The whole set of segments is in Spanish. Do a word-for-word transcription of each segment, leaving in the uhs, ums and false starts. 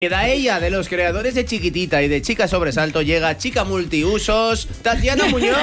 Queda ella, de los creadores de Chiquitita y de Chica Sobresalto, llega Chica Multiusos, Tatiana Muñoz.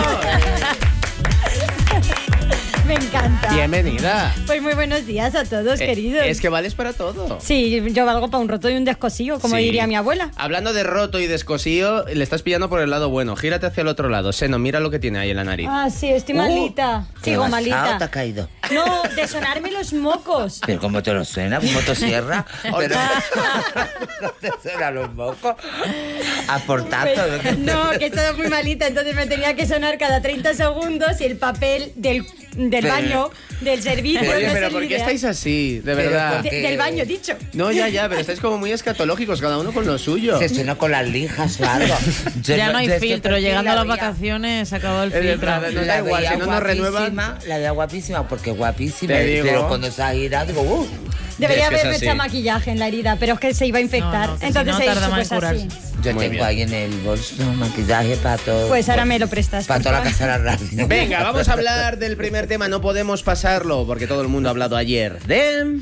Me encanta. Bienvenida. Pues muy buenos días a todos, eh, queridos. Es que vales para todo. Sí, yo valgo para un roto y un descosío, como sí. diría mi abuela. Hablando de roto y descosío, le estás pillando por el lado bueno. Gírate hacia el otro lado. Seno, mira lo que tiene ahí en la nariz. Ah, sí, estoy uh, malita. Sigo malita. ¿Te ha caído? No, de sonarme los mocos. ¿Pero cómo te lo suena? ¿Como motosierra? Pero no te suenan los mocos. A portazo. No, que he estado muy malita, entonces me tenía que sonar cada treinta segundos y el papel del... del pero, baño, del servicio. Oye, no pero ¿por qué estáis así? De verdad. De, del baño, dicho. No, ya, ya, pero estáis como muy escatológicos, cada uno con lo suyo. Se suena con las lijas o algo. Yo ya no, no hay filtro, llegando a las vacaciones se acabó el filtro. Verdad, no da igual, si no nos renuevan. La veía guapísima, porque guapísima, digo, pero cuando se ha ido, digo, uh. Debería es que haberme echado maquillaje en la herida, pero es que se iba a infectar. No, no, entonces si no, se tarda hizo más pues así. Yo Muy tengo bien. ahí en el bolso maquillaje para todo. Pues ahora me lo prestas. Para toda la casa de la radio. Venga, vamos a hablar del primer tema. No podemos pasarlo porque todo el mundo ha hablado ayer de...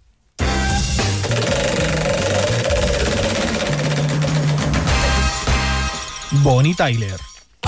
Bonnie Tyler.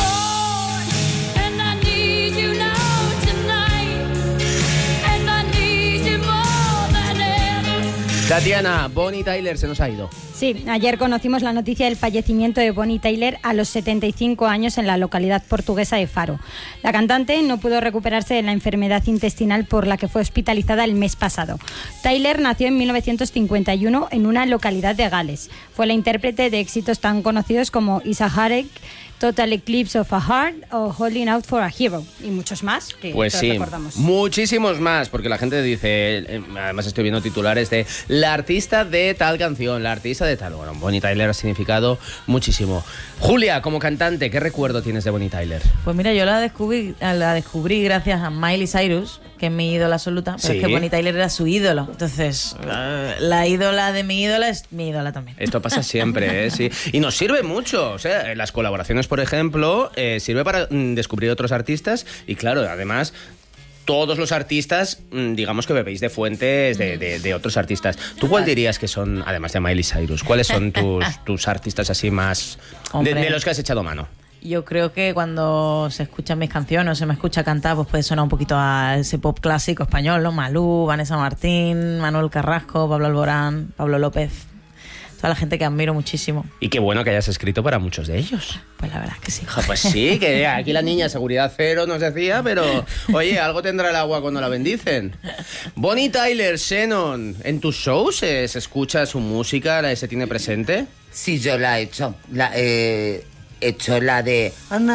Tatiana, Bonnie Tyler se nos ha ido. Sí, ayer conocimos la noticia del fallecimiento de Bonnie Tyler a los setenta y cinco años en la localidad portuguesa de Faro. La cantante no pudo recuperarse de la enfermedad intestinal por la que fue hospitalizada el mes pasado. Tyler nació en mil novecientos cincuenta y uno en una localidad de Gales. Fue la intérprete de éxitos tan conocidos como Is a Heartache, Total Eclipse of a Heart o Holding Out for a Hero y muchos más que pues sí, recordamos. Muchísimos más, porque la gente dice, además estoy viendo titulares de la artista de tal canción, la artista de tal. Bueno, Bonnie Tyler ha significado muchísimo. Julia, como cantante, ¿qué recuerdo tienes de Bonnie Tyler? Pues mira, yo la descubrí, la descubrí gracias a Miley Cyrus, que es mi ídola absoluta, pero sí. es que Bonnie Tyler era su ídolo. Entonces, la ídola de mi ídola es mi ídola también. Esto pasa siempre, ¿eh? Sí. Y nos sirve mucho. O sea, las colaboraciones, por ejemplo, eh, sirve para mm, descubrir otros artistas y, claro, además... Todos los artistas, digamos que bebéis de fuentes de, de, de otros artistas. ¿Tú cuál dirías que son, además de Miley Cyrus, cuáles son tus, tus artistas así más de, de los que has echado mano? Yo creo que cuando se escuchan mis canciones o se me escucha cantar, pues puede sonar un poquito a ese pop clásico español, ¿no? Malú, Vanessa Martín, Manuel Carrasco, Pablo Alborán, Pablo López. Toda la gente que admiro muchísimo. Y qué bueno que hayas escrito para muchos de ellos. Pues la verdad es que sí. Ja, pues sí, que aquí la niña seguridad cero nos decía, pero oye, algo tendrá el agua cuando la bendicen. Bonnie Tyler, Shannon, ¿en tus shows se, se escucha su música, se tiene presente? Sí, yo la he hecho. La he hecho la de...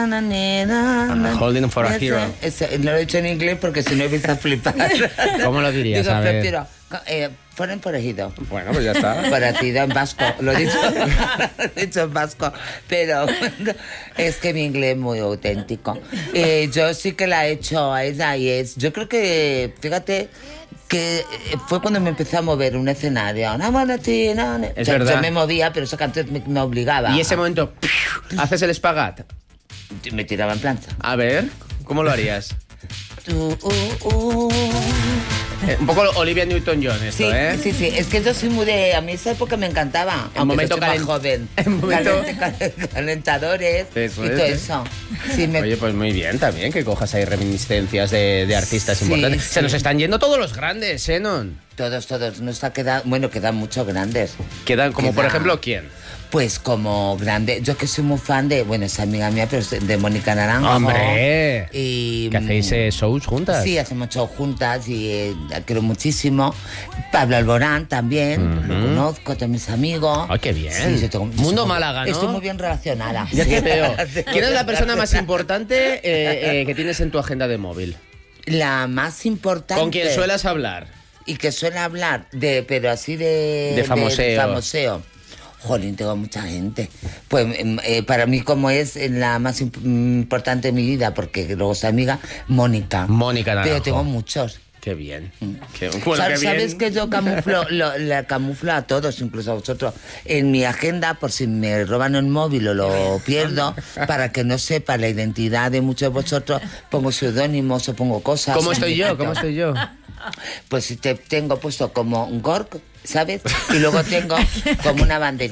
Holding for a Hero. Ese, no lo he hecho en inglés porque si no empieza a flipar. ¿Cómo lo dirías? Digo, a ver. prefiero... Eh, ponen por ejido. Bueno, pues ya está. Por ejido en vasco. Lo he dicho, lo he dicho en vasco. Pero bueno, es que mi inglés es muy auténtico. Eh, yo sí que la he hecho a ella y es... Yo creo que, fíjate... que fue cuando me empecé a mover un escenario. No, no, tío, no, no. Es o sea, verdad. Yo me movía, pero esa canción me, me obligaba. Y ese momento, haces el espagat. Me tiraba en plancha. A ver, ¿cómo lo harías? Uh, uh, uh. Eh, un poco Olivia Newton-John esto, Sí, ¿eh? sí, sí. Es que yo soy muy de... A mí esa época me encantaba. En momento yo soy más calen- joven. en momento- Calent- calentadores Eso y es, todo ¿eh? eso. Sí, me... Oye, pues muy bien también que cojas ahí reminiscencias de, de artistas Sí, importantes. sí. Se nos están yendo todos los grandes, Shannon. Todos, todos. Nos ha quedado... Bueno, quedan muchos grandes. Quedan como, Queda- por ejemplo, ¿quién? Pues como grande... Yo que soy muy fan de... Bueno, es amiga mía, pero es de Mónica Naranjo. ¡Hombre! Y... ¿Que hacéis eh, shows juntas? Sí, hacemos shows juntas y eh, la quiero muchísimo. Pablo Alborán también, Ujú. lo conozco, todos mis amigos. ¡Ay, qué bien! Sí, yo tengo- yo Mundo soy muy- Málaga, ¿no? Estoy muy bien relacionada. Ya te Sí. veo. ¿Quién es la persona más importante eh, eh, que tienes en tu agenda de móvil? La más importante. ¿Con quien suelas hablar? Y que suele hablar de, pero así de... De famoseo. de famoseo. Jolín, tengo mucha gente. Pues eh, para mí, como es la más imp- importante de mi vida, porque luego es amiga, Mónica. Mónica Naranjo. Pero tengo muchos. Qué bien. Qué, bueno, ¿Sabes, qué bien. ¿Sabes que yo camuflo, lo, la camuflo a todos, incluso a vosotros, en mi agenda por si me roban el móvil o lo pierdo, para que no sepa la identidad de muchos de vosotros, pongo seudónimos o pongo cosas. ¿Cómo estoy yo? ¿Cómo estoy yo? Pues te tengo puesto como un gork, ¿sabes? Y luego tengo como una banderita.